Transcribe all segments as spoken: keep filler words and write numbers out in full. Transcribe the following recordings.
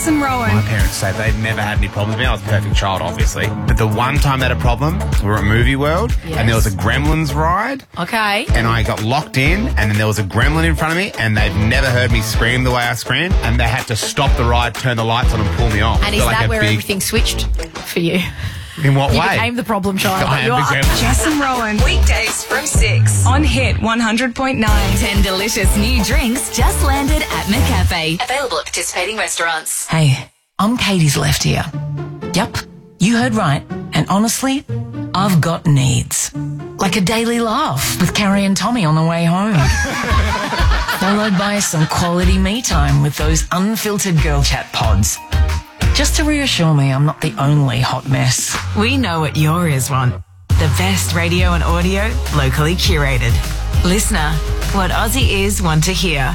Jess and Rowan. My parents say they've never had any problems with me. I was a perfect child, obviously. But the one time they had a problem, we were at Movie World, Yes. and there was a Gremlins ride, Okay. and I got locked in, and then there was a gremlin in front of me, and they've never heard me scream the way I screamed, and they had to stop the ride, turn the lights on, and pull me off. And is So like that a where big- everything switched for you? In what You way? became the problem child. I am You the are. gremlin. Jess and Rowan. Weekdays from six on Hit one hundred point nine. Ten delicious new drinks just landed at McCafe. Available at participating restaurants. Hey, I'm Katie's left ear. Yup, you heard right. And honestly, I've got needs. Like a daily laugh with Carrie and Tommy on the way home. Followed by some quality me time with those unfiltered girl chat pods. Just to reassure me I'm not the only hot mess. We know what your ears want. The best radio and audio, locally curated. Listener, what Aussie ears want to hear.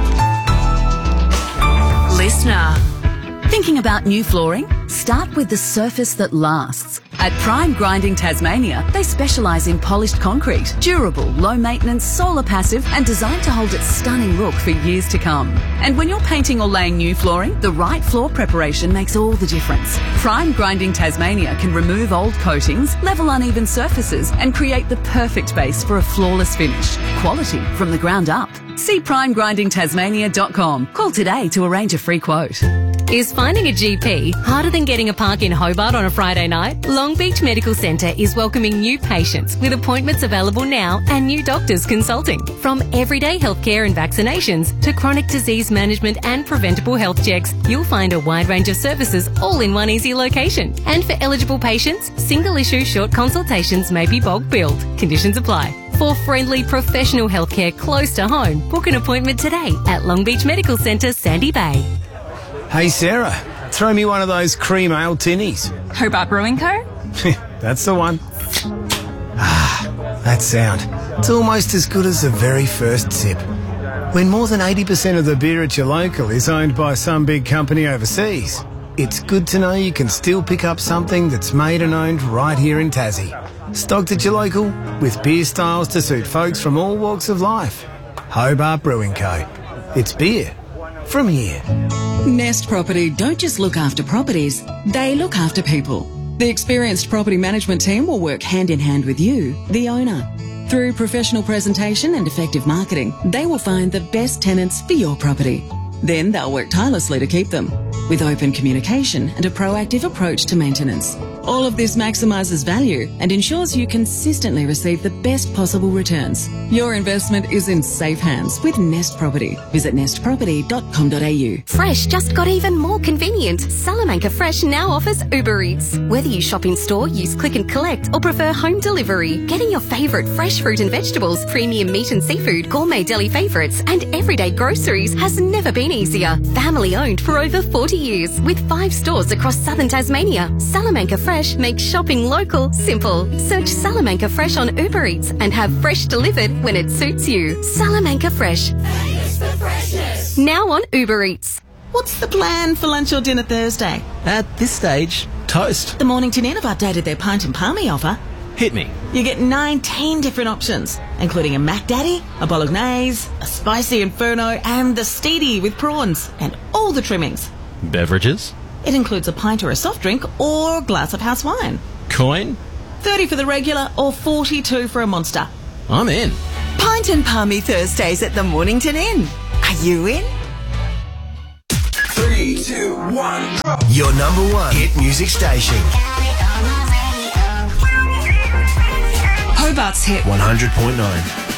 Listener. Thinking about new flooring? Start with the surface that lasts. At Prime Grinding Tasmania, they specialise in polished concrete, durable, low maintenance, solar passive and designed to hold its stunning look for years to come. And when you're painting or laying new flooring, the right floor preparation makes all the difference. Prime Grinding Tasmania can remove old coatings, level uneven surfaces and create the perfect base for a flawless finish. Quality from the ground up. See prime grinding tasmania dot com. Call today to arrange a free quote. Is finding a G P harder than getting a park in Hobart on a Friday night? Long Beach Medical Centre is welcoming new patients with appointments available now and new doctors consulting. From everyday healthcare and vaccinations to chronic disease management and preventable health checks, you'll find a wide range of services all in one easy location. And for eligible patients, single issue short consultations may be bulk billed. Conditions apply. For friendly professional healthcare close to home, book an appointment today at Long Beach Medical Centre, Sandy Bay. Hey, Sarah, throw me one of those cream ale tinnies. Hobart Brewing Co. That's the one. Ah, that sound. It's almost as good as the very first sip. When more than eighty percent of the beer at your local is owned by some big company overseas, it's good to know you can still pick up something that's made and owned right here in Tassie. Stocked at your local with beer styles to suit folks from all walks of life. Hobart Brewing Co. It's beer from here. Nest Property don't just look after properties, they look after people. The experienced property management team will work hand in hand with you, the owner. Through professional presentation and effective marketing, they will find the best tenants for your property. Then they'll work tirelessly to keep them, with open communication and a proactive approach to maintenance. All of this maximises value and ensures you consistently receive the best possible returns. Your investment is in safe hands with Nest Property. Visit nest property dot com dot a u. Fresh just got even more convenient. Salamanca Fresh now offers Uber Eats. Whether you shop in store, use click and collect, or prefer home delivery, getting your favourite fresh fruit and vegetables, premium meat and seafood, gourmet deli favourites, and everyday groceries has never been easier. Family owned for over forty years, with five stores across southern Tasmania. Salamanca Fresh makes shopping local simple. Search Salamanca Fresh on Uber Eats and have fresh delivered when it suits you. Salamanca Fresh. Now on Uber Eats. What's the plan for lunch or dinner Thursday? At this stage, toast. The Mornington Inn have updated their pint and palmy offer. Hit me. You get nineteen different options, including a Mac Daddy, a Bolognese, a Spicy Inferno, and the Steedy with prawns, and all the trimmings. Beverages? It includes a pint or a soft drink or a glass of house wine. Coin? thirty for the regular or forty-two for a monster. I'm in. Pint and Palmy Thursdays at the Mornington Inn. Are you in? Three, two, one, go. Your number one hit music station. Hobart's Hit one hundred point nine.